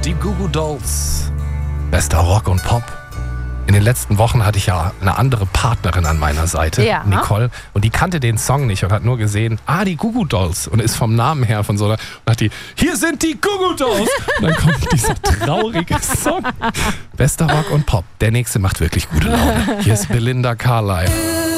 Die Goo Goo Dolls. Bester Rock und Pop. In den letzten Wochen hatte ich ja eine andere Partnerin an meiner Seite, Ja. Nicole, und die kannte den Song nicht und hat nur gesehen, die Goo Goo Dolls, und ist vom Namen her von so einer, und hat die, hier sind die Goo Goo Dolls. Und dann kommt dieser traurige Song. Bester Rock und Pop. Der nächste macht wirklich gute Laune. Hier ist Belinda Carlisle.